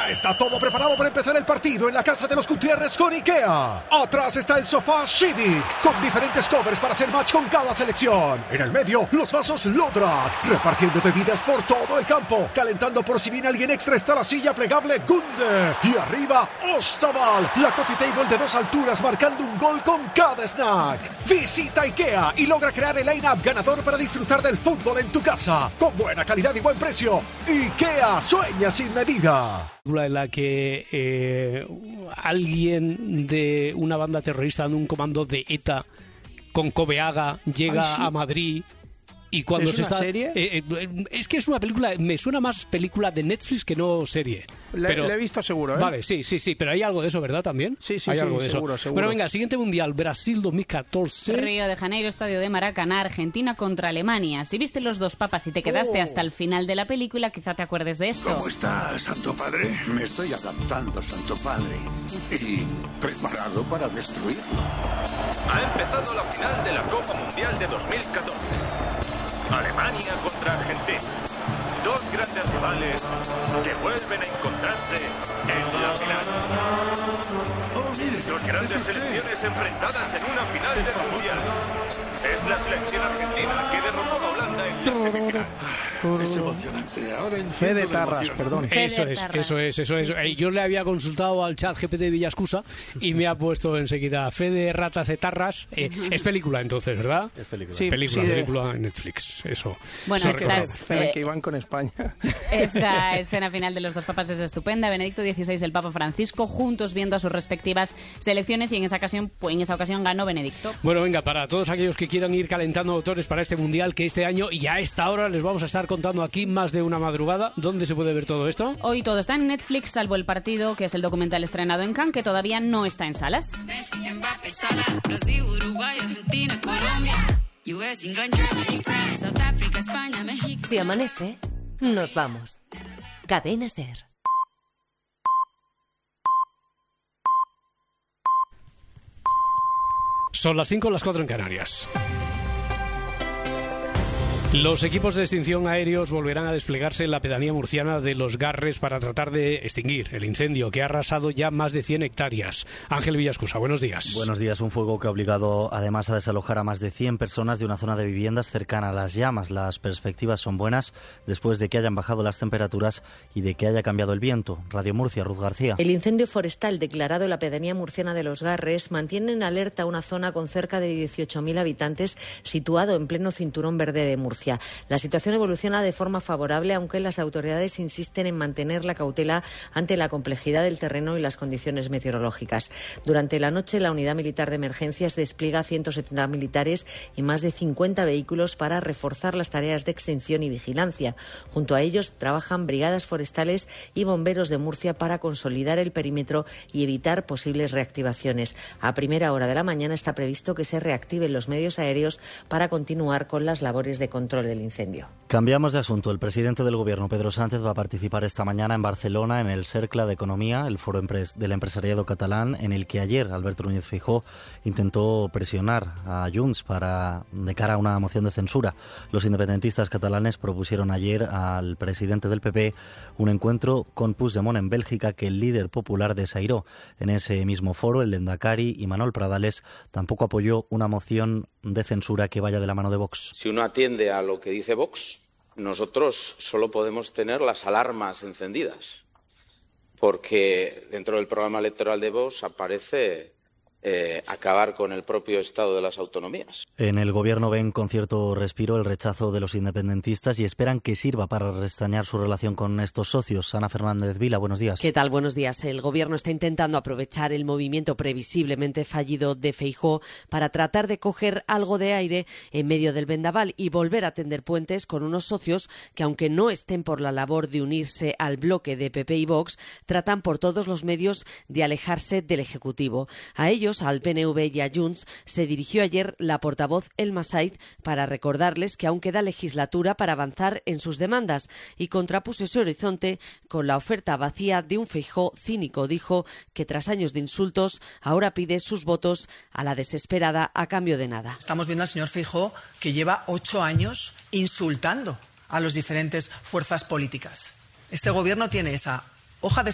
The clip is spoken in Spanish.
Ya está todo preparado para empezar el partido en la casa de los Gutiérrez con IKEA. Atrás está el sofá Civic, con diferentes covers para hacer match con cada selección. En el medio, los vasos Lodrat, repartiendo bebidas por todo el campo. Calentando por si viene alguien extra está la silla plegable Gunde. Y arriba, Ostaval, la coffee table de 2 alturas marcando un gol con cada snack. Visita IKEA y logra crear el line-up ganador para disfrutar del fútbol en tu casa. Con buena calidad y buen precio. IKEA, sueña sin medida. En la que alguien de una banda terrorista en un comando de ETA con Coveaga llega a Madrid y cuando ¿Es una serie? Es que es una película, me suena más película de Netflix que no serie. Le he visto seguro, ¿eh? Vale, sí, pero hay algo de eso, ¿verdad? También. Sí, hay algo de seguro, eso. seguro. Bueno, venga, siguiente mundial, Brasil 2014. Río de Janeiro, Estadio de Maracaná, Argentina contra Alemania. Si viste Los Dos Papas y te quedaste hasta el final de la película, quizá te acuerdes de esto. ¿Cómo está, Santo Padre? Me estoy adaptando, Santo Padre. Y preparado para destruirlo. Ha empezado la final de la Copa Mundial de 2014. Alemania contra Argentina. 2 grandes rivales que vuelven a encontrarse en la final. Dos grandes selecciones enfrentadas en una final del Mundial. Es la selección argentina que derrotó a Holanda en la semifinal. Es emocionante. Ahora Fede Tarras, perdón. Eso es. Yo le había consultado al chat GPT de Villascusa y me ha puesto enseguida Fede Ratas de Tarras. Es película entonces, ¿verdad? Es película. Sí, película en Netflix. Eso. Bueno, Que iban con España. Esta escena final de Los Dos Papas es estupenda. Benedicto XVI y el Papa Francisco juntos viendo a sus respectivas selecciones y en esa ocasión ganó Benedicto. Bueno, venga, para todos aquellos que quieran ir calentando motores para este mundial que este año y a esta hora les vamos a estar contando aquí más de una madrugada. ¿Dónde se puede ver todo esto? Hoy todo está en Netflix, salvo el partido, que es el documental estrenado en Cannes, que todavía no está en salas. Si amanece, nos vamos. Cadena SER. Son las 5, las 4 en Canarias. Los equipos de extinción aéreos volverán a desplegarse en la pedanía murciana de Los Garres para tratar de extinguir el incendio que ha arrasado ya más de 100 hectáreas. Ángel Villascusa, buenos días. Buenos días. Un fuego que ha obligado además a desalojar a más de 100 personas de una zona de viviendas cercana a las llamas. Las perspectivas son buenas después de que hayan bajado las temperaturas y de que haya cambiado el viento. Radio Murcia, Ruth García. El incendio forestal declarado en la pedanía murciana de Los Garres mantiene en alerta una zona con cerca de 18.000 habitantes situado en pleno cinturón verde de Murcia. La situación evoluciona de forma favorable, aunque las autoridades insisten en mantener la cautela ante la complejidad del terreno y las condiciones meteorológicas. Durante la noche, la Unidad Militar de Emergencias despliega 170 militares y más de 50 vehículos para reforzar las tareas de extinción y vigilancia. Junto a ellos trabajan brigadas forestales y bomberos de Murcia para consolidar el perímetro y evitar posibles reactivaciones. A primera hora de la mañana está previsto que se reactiven los medios aéreos para continuar con las labores de control del incendio. Cambiamos de asunto. El presidente del Gobierno, Pedro Sánchez, va a participar esta mañana en Barcelona en el Cercle de Economía, el foro del empresariado catalán, en el que ayer Alberto Núñez Feijóo intentó presionar a Junts de cara a una moción de censura. Los independentistas catalanes propusieron ayer al presidente del PP un encuentro con Puigdemont en Bélgica que el líder popular desairó. En ese mismo foro, el Lehendakari Imanol Pradales tampoco apoyó una moción de censura que vaya de la mano de Vox. Si uno atiende a lo que dice Vox, nosotros solo podemos tener las alarmas encendidas, porque dentro del programa electoral de Vox aparece acabar con el propio Estado de las autonomías. En el Gobierno ven con cierto respiro el rechazo de los independentistas y esperan que sirva para restañar su relación con estos socios. Ana Fernández Vila, buenos días. ¿Qué tal? Buenos días. El Gobierno está intentando aprovechar el movimiento previsiblemente fallido de Feijóo para tratar de coger algo de aire en medio del vendaval y volver a tender puentes con unos socios que, aunque no estén por la labor de unirse al bloque de PP y Vox, tratan por todos los medios de alejarse del Ejecutivo. A ellos, al PNV y a Junts, se dirigió ayer la portavoz Elma Said para recordarles que aún queda legislatura para avanzar en sus demandas y contrapuso ese horizonte con la oferta vacía de un Feijóo cínico. Dijo que tras años de insultos ahora pide sus votos a la desesperada a cambio de nada. Estamos viendo al señor Feijóo que lleva 8 años insultando a las diferentes fuerzas políticas. Este gobierno tiene esa hoja de